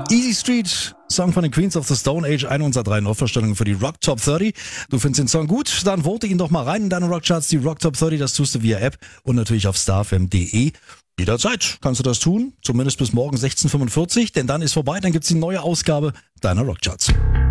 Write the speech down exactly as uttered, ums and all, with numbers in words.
Easy Street, Song von den Queens of the Stone Age, eine unserer drei Neuvorstellungen für die Rock Top dreißig. Du findest den Song gut, dann vote ihn doch mal rein in deine Rockcharts, die Rock Top dreißig, das tust du via App und natürlich auf starfm punkt de. Jederzeit kannst du das tun, zumindest bis morgen sechzehn Uhr fünfundvierzig, denn dann ist vorbei, dann gibt's die neue Ausgabe deiner Rockcharts.